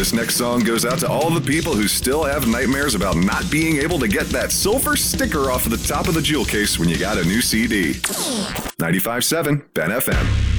This next song goes out to all the people who still have nightmares about not being able to get that silver sticker off of the top of the jewel case when you got a new CD. 95.7 Ben FM.